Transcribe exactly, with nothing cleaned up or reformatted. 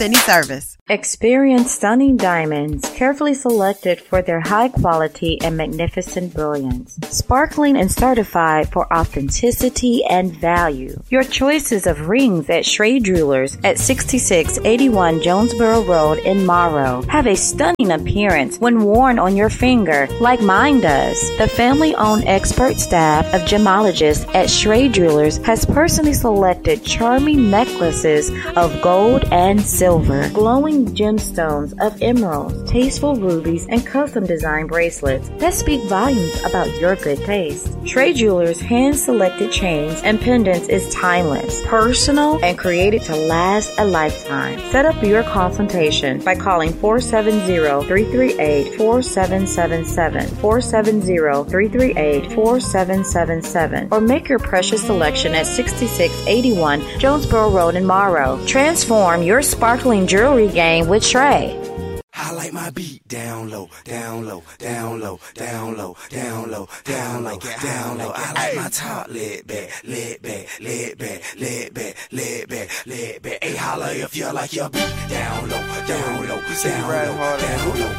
any service. Experience stunning diamonds, carefully selected for their high quality and magnificent brilliance. Sparkling and certified for authenticity and value. Your choices of rings at Schrade Jewelers at sixty-six eighty-one Jonesboro Road in Morrow have a stunning appearance when worn on your finger, like mine does. The family-owned expert staff of gemologists at Schrade Jewelers has personally selected charming necklaces of gold and silver, glowing gemstones of emeralds, tasteful rubies, and custom design bracelets that speak volumes about your good taste. Schrade Jewelers' hand-selected chains and pendants is timeless, personal, and created to last a lifetime. Set up your consultation by calling four seven zero, three three eight, four seven seven seven, four seven zero, three three eight, four seven seven seven, or make your precious selection at sixty-six eighty-one Jonesboro Road in Morrow. Transform your sparkling jewelry game with Schrade. I like my beat down low, down low, down low, down low, down low, down low, down low. I like my top laid back, laid back, laid back, laid back, laid back, laid back. Hey, holla if you like your beat down low, down low, down low, down low.